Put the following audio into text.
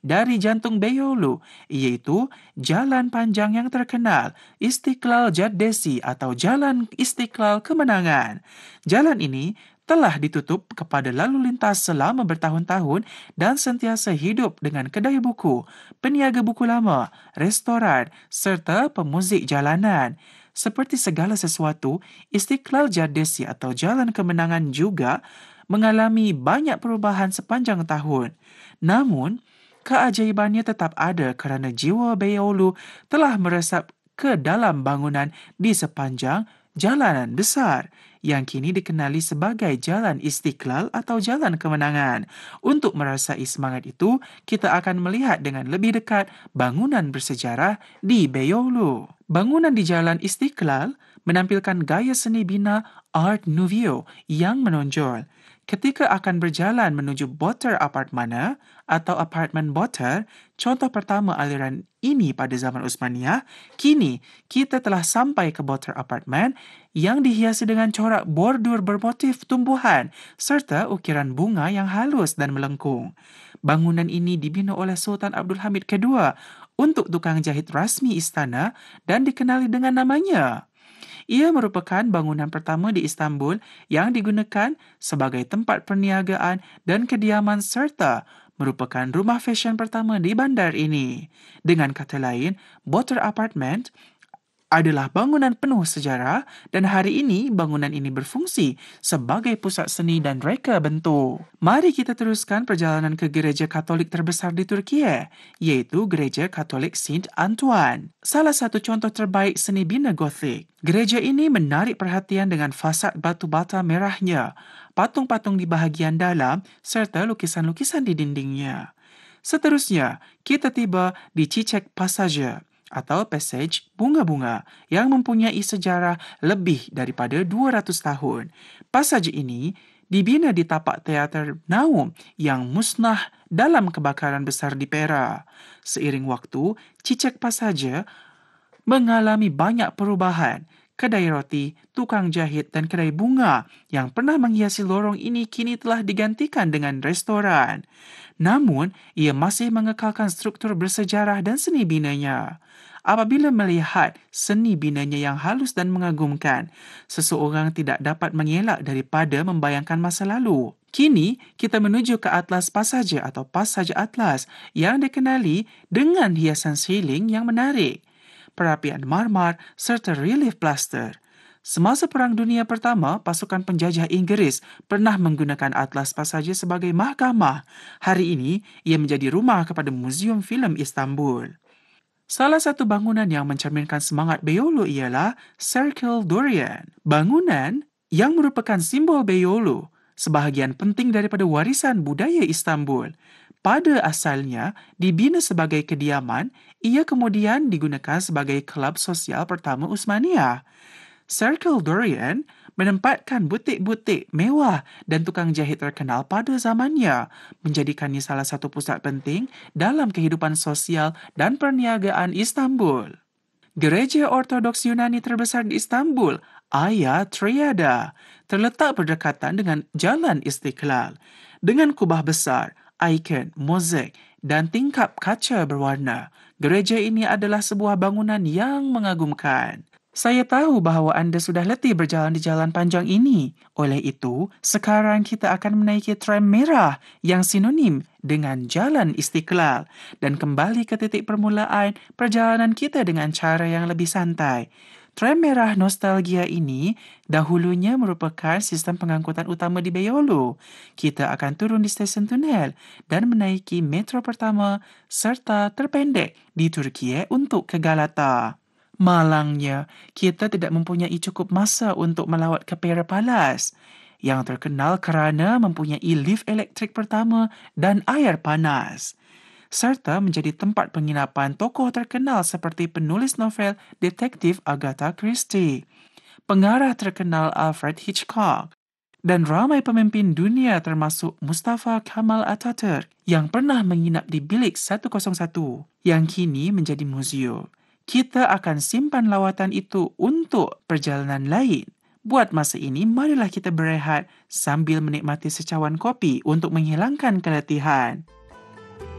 dari jantung Beyoğlu, iaitu jalan panjang yang terkenal, Istiklal Caddesi atau Jalan Istiklal Kemenangan. Jalan ini telah ditutup kepada lalu lintas selama bertahun-tahun dan sentiasa hidup dengan kedai buku, peniaga buku lama, restoran serta pemuzik jalanan. Seperti segala sesuatu, Istiklal Caddesi atau Jalan Kemenangan juga mengalami banyak perubahan sepanjang tahun. Namun, keajaibannya tetap ada kerana jiwa Beyoğlu telah meresap ke dalam bangunan di sepanjang jalanan besar yang kini dikenali sebagai Jalan Istiklal atau Jalan Kemenangan. Untuk merasai semangat itu, kita akan melihat dengan lebih dekat bangunan bersejarah di Beyoğlu. Bangunan di Jalan Istiklal menampilkan gaya seni bina Art Nouveau yang menonjol. Ketika akan berjalan menuju Boter Apartmana atau Apartmen Boter, contoh pertama aliran ini pada zaman Utsmaniyah, kini kita telah sampai ke Boter Apartmen yang dihiasi dengan corak bordur bermotif tumbuhan serta ukiran bunga yang halus dan melengkung. Bangunan ini dibina oleh Sultan Abdul Hamid II untuk tukang jahit rasmi istana dan dikenali dengan namanya. Ia merupakan bangunan pertama di Istanbul yang digunakan sebagai tempat perniagaan dan kediaman serta merupakan rumah fashion pertama di bandar ini. Dengan kata lain, Boter Apartment adalah bangunan penuh sejarah dan hari ini bangunan ini berfungsi sebagai pusat seni dan reka bentuk. Mari kita teruskan perjalanan ke gereja Katolik terbesar di Turkiye, iaitu Gereja Katolik Saint Antoine. Salah satu contoh terbaik seni bina Gothic. Gereja ini menarik perhatian dengan fasad batu bata merahnya, patung-patung di bahagian dalam serta lukisan-lukisan di dindingnya. Seterusnya, kita tiba di Çiçek Passage atau Passage Bunga-Bunga yang mempunyai sejarah lebih daripada 200 tahun. Passage ini dibina di tapak teater Naum yang musnah dalam kebakaran besar di Perak. Seiring waktu, Çiçek Passage mengalami banyak perubahan. Kedai roti, tukang jahit dan kedai bunga yang pernah menghiasi lorong ini kini telah digantikan dengan restoran. Namun, ia masih mengekalkan struktur bersejarah dan seni binanya. Apabila melihat seni binanya yang halus dan mengagumkan, seseorang tidak dapat mengelak daripada membayangkan masa lalu. Kini, kita menuju ke Atlas Passage atau Passage Atlas yang dikenali dengan hiasan ceiling yang menarik, perapian marmar serta relief plaster. Semasa Perang Dunia Pertama, pasukan penjajah Inggeris pernah menggunakan Atlas Passage sebagai mahkamah. Hari ini, ia menjadi rumah kepada Museum Filem Istanbul. Salah satu bangunan yang mencerminkan semangat Beyoğlu ialah Circle Dorian. Bangunan yang merupakan simbol Beyoğlu, sebahagian penting daripada warisan budaya Istanbul. Pada asalnya dibina sebagai kediaman, ia kemudian digunakan sebagai kelab sosial pertama Utsmaniyah. Circle Dorian menempatkan butik-butik mewah dan tukang jahit terkenal pada zamannya, menjadikannya salah satu pusat penting dalam kehidupan sosial dan perniagaan Istanbul. Gereja Ortodoks Yunani terbesar di Istanbul, Hagia Triada, terletak berdekatan dengan Jalan Istiklal. Dengan kubah besar, ikon, mozaik dan tingkap kaca berwarna, gereja ini adalah sebuah bangunan yang mengagumkan. Saya tahu bahawa anda sudah letih berjalan di jalan panjang ini. Oleh itu, sekarang kita akan menaiki tram merah yang sinonim dengan Jalan Istiklal dan kembali ke titik permulaan perjalanan kita dengan cara yang lebih santai. Tram merah nostalgia ini dahulunya merupakan sistem pengangkutan utama di Beyoğlu. Kita akan turun di stesen tunel dan menaiki metro pertama serta terpendek di Turkiye untuk ke Galata. Malangnya, kita tidak mempunyai cukup masa untuk melawat ke Pera Palace, yang terkenal kerana mempunyai lift elektrik pertama dan air panas, serta menjadi tempat penginapan tokoh terkenal seperti penulis novel detektif Agatha Christie, pengarah terkenal Alfred Hitchcock, dan ramai pemimpin dunia termasuk Mustafa Kemal Atatürk yang pernah menginap di bilik 101 yang kini menjadi museum. Kita akan simpan lawatan itu untuk perjalanan lain. Buat masa ini, marilah kita berehat sambil menikmati secawan kopi untuk menghilangkan keletihan.